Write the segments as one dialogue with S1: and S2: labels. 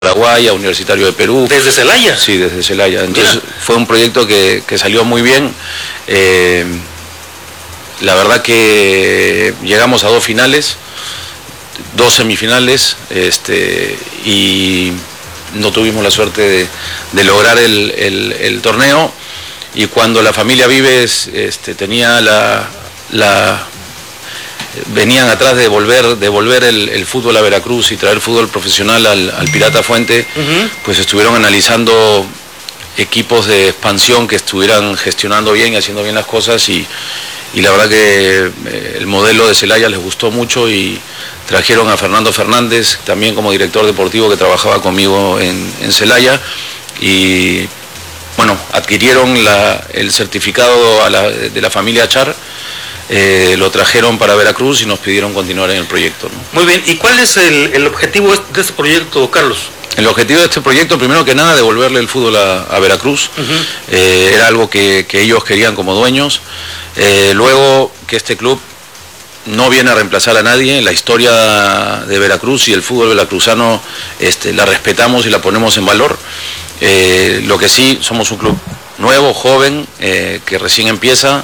S1: Paraguay, a Universitario de Perú.
S2: ¿Desde Celaya?
S1: Sí, desde Celaya. Entonces fue un proyecto que salió muy bien. La verdad que llegamos a 2 finales, 2 semifinales, y no tuvimos la suerte de lograr el torneo. Y cuando la familia Vives tenía venían atrás de devolver el fútbol a Veracruz y traer fútbol profesional al Pirata Fuente, pues estuvieron analizando equipos de expansión que estuvieran gestionando bien y haciendo bien las cosas, y la verdad que el modelo de Celaya les gustó mucho y trajeron a Fernando Fernández, también como director deportivo que trabajaba conmigo en Celaya, y bueno, adquirieron el certificado de la familia Char. Lo trajeron para Veracruz y nos pidieron continuar en el proyecto, ¿no?
S2: Muy bien, ¿y cuál es el objetivo de este proyecto, Carlos?
S1: El objetivo de este proyecto, primero que nada, devolverle el fútbol a Veracruz. Era algo que ellos querían como dueños. Luego, que este club no viene a reemplazar a nadie. La historia de Veracruz y el fútbol veracruzano la respetamos y la ponemos en valor. Lo que sí, somos un club nuevo, joven, que recién empieza,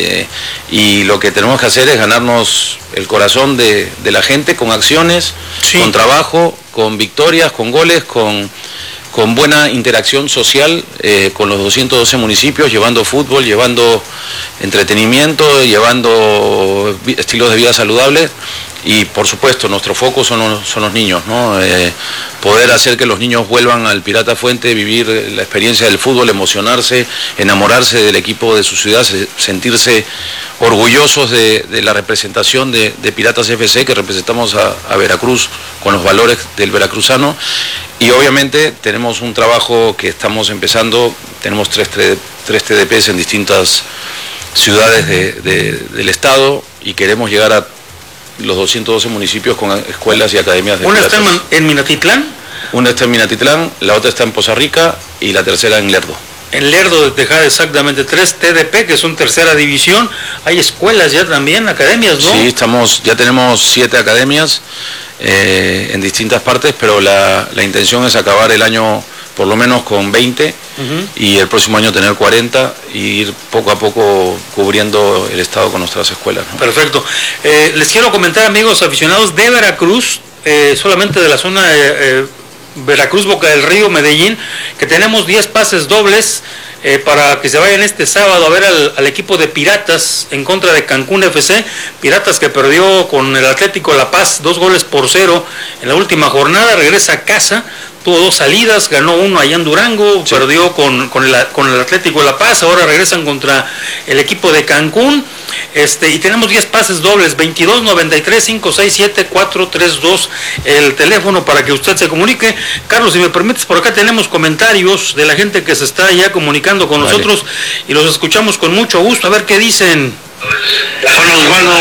S1: y lo que tenemos que hacer es ganarnos el corazón de la gente con acciones, sí, con trabajo, con victorias, con goles, con buena interacción social con los 212 municipios, llevando fútbol, llevando entretenimiento, llevando estilos de vida saludables. Y por supuesto nuestro foco son los niños, ¿no? Poder hacer que los niños vuelvan al Pirata Fuente, vivir la experiencia del fútbol, emocionarse, enamorarse del equipo de su ciudad, sentirse orgullosos de la representación de Piratas FC, que representamos a Veracruz con los valores del veracruzano. Y obviamente tenemos un trabajo que estamos empezando, tenemos 3 TDPs en distintas ciudades del estado, y queremos llegar a los 212 municipios con escuelas y academias de
S2: ¿Una
S1: Piratas.
S2: está en Minatitlán?
S1: Una está en Minatitlán, la otra está en Poza Rica y la tercera en Lerdo.
S2: En Lerdo de Tejada, exactamente, 3 TDP, que son tercera división. Hay escuelas ya también, academias, ¿no?
S1: Sí, ya tenemos 7 academias en distintas partes, pero la intención es acabar el año por lo menos con 20, y el próximo año tener 40, y ir poco a poco cubriendo el estado con nuestras escuelas, ¿no?
S2: Perfecto. Les quiero comentar, amigos aficionados de Veracruz, solamente de la zona Veracruz, Boca del Río, Medellín, que tenemos 10 pases dobles para que se vayan este sábado a ver al equipo de Piratas en contra de Cancún FC. Piratas que perdió con el Atlético La Paz 2-0 en la última jornada, regresa a casa. Tuvo 2 salidas, ganó 1 allá en Durango, sí, perdió con el Atlético de La Paz, ahora regresan contra el equipo de Cancún, y tenemos 10 pases dobles, 22-93-567-432, el teléfono para que usted se comunique. Carlos, si me permites, por acá tenemos comentarios de la gente que se está ya comunicando con nosotros, y los escuchamos con mucho gusto, a ver qué dicen.
S3: Hola Osvaldo,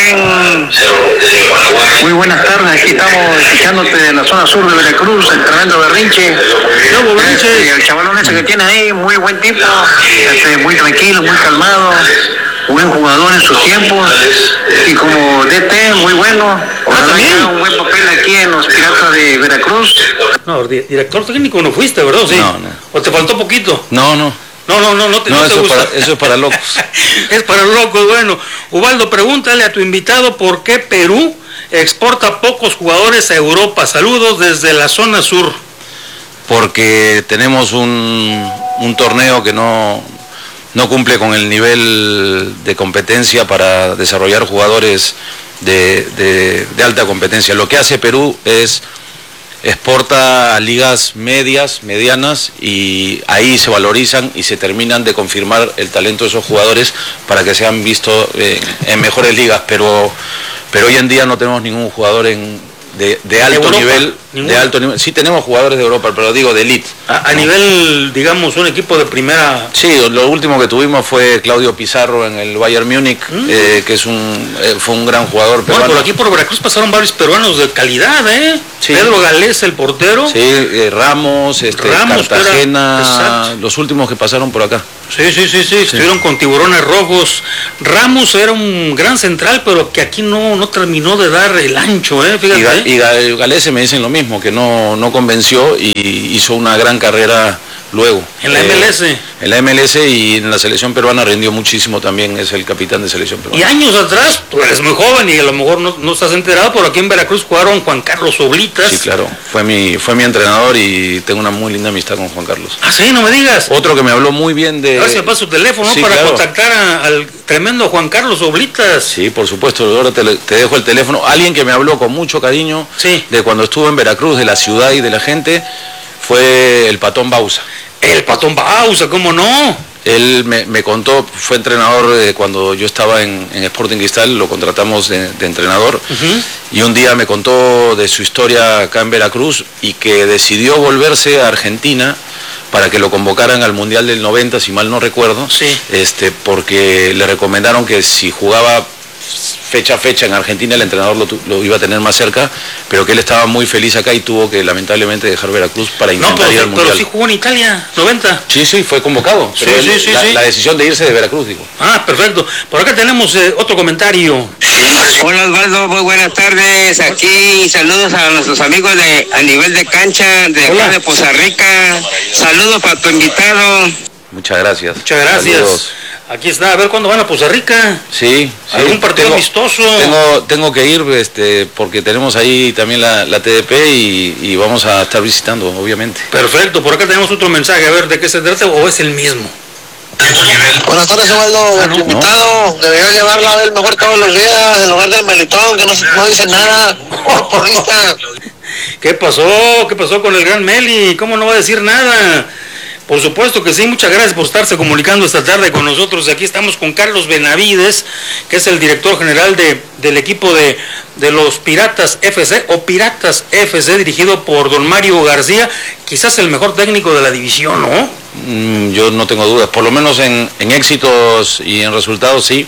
S3: muy buenas tardes, aquí estamos escuchándote de la zona sur de Veracruz, el tremendo Berrinche. El chavalón ese que tiene ahí, muy buen tipo, muy tranquilo, muy calmado, buen jugador en sus tiempos, y como DT muy bueno, ojalá que haga un buen papel aquí en los Piratas de Veracruz.
S2: No, director técnico no fuiste, ¿verdad? ¿Sí?
S1: No.
S2: ¿O te faltó poquito?
S1: No,
S2: te gusta.
S1: Eso es para locos.
S2: Es para locos, bueno. Ubaldo, pregúntale a tu invitado por qué Perú exporta pocos jugadores a Europa. Saludos desde la zona sur.
S1: Porque tenemos un torneo que no cumple con el nivel de competencia para desarrollar jugadores de alta competencia. Lo que hace Perú es exporta a ligas medianas, y ahí se valorizan y se terminan de confirmar el talento de esos jugadores para que sean vistos en mejores ligas, pero hoy en día no tenemos ningún jugador de alto nivel. De alto nivel. Sí tenemos jugadores de Europa, pero digo de elite.
S2: A nivel, digamos, un equipo de primera.
S1: Sí, lo último que tuvimos fue Claudio Pizarro en el Bayern Múnich, que fue un gran jugador peruano.
S2: Bueno, por aquí por Veracruz pasaron varios peruanos de calidad, ¿eh? Sí. Pedro Galés, el portero.
S1: Sí, Ramos, Cartagena, los últimos que pasaron por acá.
S2: Sí, estuvieron con Tiburones Rojos. Ramos era un gran central, pero que aquí no terminó de dar el ancho, fíjate.
S1: Y Galés me dicen lo mismo. mismo, que no convenció y hizo una gran carrera luego.
S2: En la MLS.
S1: En la MLS y en la selección peruana rindió muchísimo también, es el capitán de selección peruana.
S2: Y años atrás, tú eres muy joven y a lo mejor no estás enterado, pero aquí en Veracruz jugaron Juan Carlos Oblitas.
S1: Sí, claro, fue mi entrenador y tengo una muy linda amistad con Juan Carlos.
S2: Ah, sí, no me digas.
S1: Otro que me habló muy bien de...
S2: Gracias, pasa su teléfono,
S1: sí,
S2: para
S1: claro,
S2: contactar al tremendo Juan Carlos Oblitas.
S1: Sí, por supuesto, ahora te dejo el teléfono. Alguien que me habló con mucho cariño
S2: sí,
S1: de cuando estuvo en Veracruz, de la ciudad y de la gente, fue el Patón Bausa.
S2: El Patón Bausa, ¿cómo no?
S1: Él me contó, fue entrenador cuando yo estaba en Sporting Cristal, lo contratamos de entrenador, y un día me contó de su historia acá en Veracruz y que decidió volverse a Argentina para que lo convocaran al Mundial del 90, si mal no recuerdo,
S2: sí,
S1: porque le recomendaron que si jugaba fecha a fecha en Argentina el entrenador lo iba a tener más cerca, pero que él estaba muy feliz acá y tuvo que lamentablemente dejar Veracruz para intentar ir al Mundial.
S2: Pero sí jugó en Italia, 90.
S1: Sí, fue convocado.
S2: Sí,
S1: la decisión de irse de Veracruz, digo.
S2: Ah, perfecto. Por acá tenemos otro comentario.
S4: Hola Osvaldo, muy buenas tardes. Aquí saludos a nuestros amigos de A Nivel de Cancha, de acá de Poza Rica. Saludos para tu invitado.
S1: Muchas gracias.
S2: Muchas gracias.
S1: Saludos.
S2: Aquí está, a ver cuándo van a Poza Rica.
S1: Sí.
S2: ¿Algún partido amistoso?
S1: Tengo que ir porque tenemos ahí también la TDP y vamos a estar visitando, obviamente.
S2: Perfecto, por acá tenemos otro mensaje, a ver de qué se trata o es el mismo.
S5: Buenas tardes, Osvaldo. Tu invitado debería llevarla a ver mejor todos los días en lugar del Melitón, que no dice nada. Porrista.
S2: ¿Qué pasó? ¿Qué pasó con el gran Meli? ¿Cómo no va a decir nada? Por supuesto que sí, muchas gracias por estarse comunicando esta tarde con nosotros. Aquí estamos con Carlos Benavides, que es el director general del equipo de los Piratas FC, o Piratas FC, dirigido por don Mario García, quizás el mejor técnico de la división, ¿no?
S1: Yo no tengo dudas, por lo menos en éxitos y en resultados sí.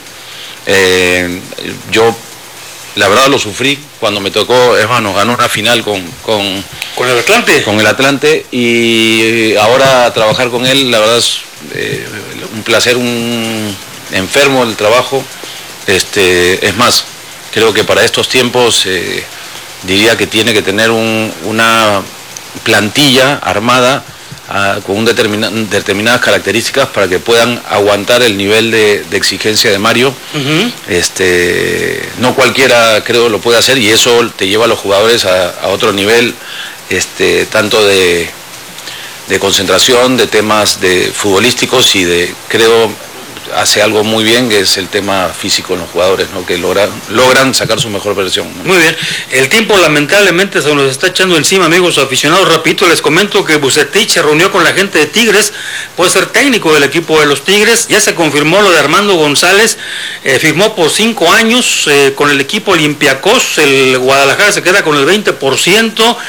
S1: Yo la verdad lo sufrí cuando me tocó, es más, nos ganó una final con
S2: el Atlante.
S1: Con el Atlante, y ahora trabajar con él, la verdad es un placer, un enfermo el trabajo. Es más, creo que para estos tiempos diría que tiene que tener una plantilla armada con determinadas características para que puedan aguantar el nivel de exigencia de Mario. No cualquiera creo lo puede hacer, y eso te lleva a los jugadores a otro nivel, tanto de concentración, de temas futbolísticos, y creo hace algo muy bien, que es el tema físico en los jugadores, ¿no? Que logran sacar su mejor versión, ¿no?
S2: Muy bien, el tiempo lamentablemente se nos está echando encima, amigos aficionados. Rapidito les comento que Bucetich se reunió con la gente de Tigres, puede ser técnico del equipo de los Tigres. Ya se confirmó lo de Armando González, firmó por 5 años con el equipo Olympiacos. El Guadalajara se queda con el 20%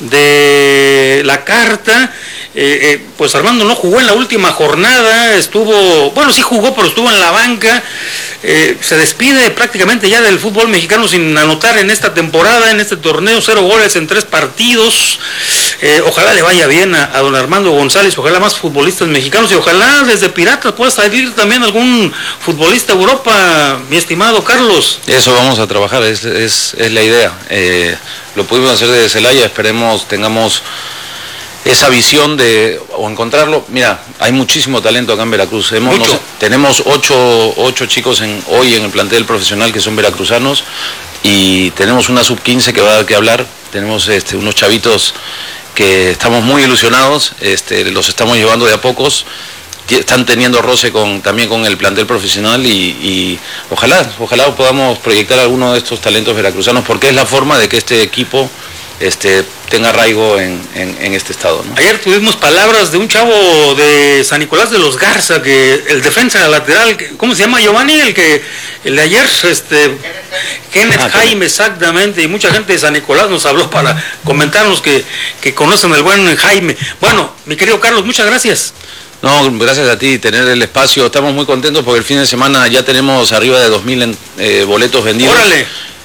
S2: de la carta. Pues Armando no jugó en la última jornada, sí jugó, pero estuvo en la banca. Se despide prácticamente ya del fútbol mexicano sin anotar en esta temporada, en este torneo, 0 goles en 3 partidos. Ojalá le vaya bien a don Armando González, ojalá más futbolistas mexicanos, y ojalá desde Piratas pueda salir también algún futbolista de Europa, mi estimado Carlos.
S1: Eso vamos a trabajar, es la idea. Lo pudimos hacer desde Celaya, esperemos tengamos esa visión o encontrarlo. Mira, hay muchísimo talento acá en Veracruz. Tenemos 8 chicos hoy en el plantel profesional que son veracruzanos, y tenemos una sub-15 que va a dar que hablar. Tenemos unos chavitos que estamos muy ilusionados, los estamos llevando de a pocos. Están teniendo roce también con el plantel profesional, y ojalá podamos proyectar alguno de estos talentos veracruzanos, porque es la forma de que este equipo tenga arraigo en este estado, ¿no?
S2: Ayer tuvimos palabras de un chavo de San Nicolás de los Garza, que el defensa lateral, ¿cómo se llama, Giovanni? El de ayer, Kenneth Jaime, exactamente, y mucha gente de San Nicolás nos habló para comentarnos que conocen al buen Jaime. Bueno, mi querido Carlos, muchas gracias.
S1: No, gracias a ti, tener el espacio. Estamos muy contentos porque el fin de semana ya tenemos arriba de 2.000 boletos vendidos.
S2: ¡Órale!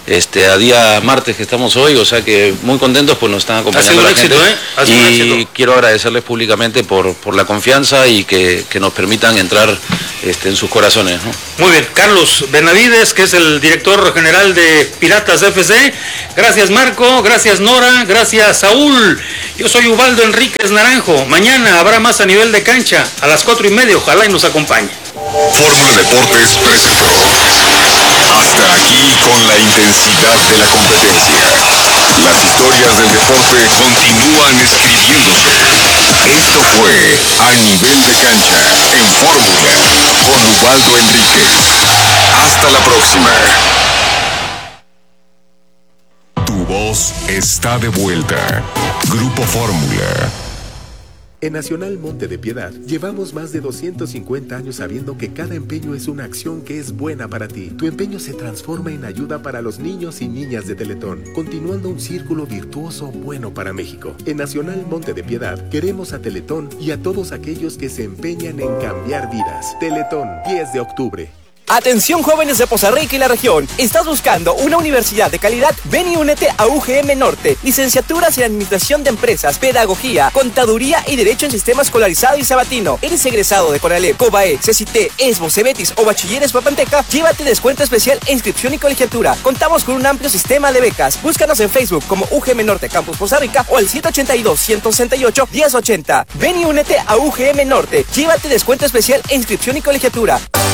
S1: a día martes que estamos hoy, o sea que muy contentos, pues nos están acompañando la gente. Y quiero agradecerles públicamente por la confianza y que nos permitan entrar en sus corazones, ¿no?
S2: Muy bien, Carlos Benavides, que es el director general de Piratas FC. Gracias, Marco, gracias, Nora, gracias, Saúl. Yo soy Ubaldo Enríquez Naranjo. Mañana habrá más a nivel de cancha a las 4:30, ojalá y nos acompañe.
S6: Fórmula Deportes presentó. Hasta aquí con la intensidad de la competencia. Las historias del deporte continúan escribiéndose. Esto fue A Nivel de Cancha en Fórmula con Ubaldo Enríquez. Hasta la próxima. Tu voz está de vuelta. Grupo Fórmula.
S7: En Nacional Monte de Piedad, llevamos más de 250 años sabiendo que cada empeño es una acción que es buena para ti. Tu empeño se transforma en ayuda para los niños y niñas de Teletón, continuando un círculo virtuoso bueno para México. En Nacional Monte de Piedad, queremos a Teletón y a todos aquellos que se empeñan en cambiar vidas. Teletón, 10 de octubre.
S8: Atención jóvenes de Poza Rica y la región. ¿Estás buscando una universidad de calidad? Ven y únete a UGM Norte. Licenciaturas en Administración de Empresas, Pedagogía, Contaduría y Derecho en Sistema Escolarizado y Sabatino. ¿Eres egresado de CONALEP, COBAE, CECITE, ESBO, CEBETIS o Bachilleres Papanteca? Llévate descuento especial en inscripción y colegiatura. Contamos con un amplio sistema de becas. Búscanos en Facebook como UGM Norte Campus Poza Rica o al 782-168-1080. Ven y únete a UGM Norte. Llévate descuento especial en inscripción y colegiatura.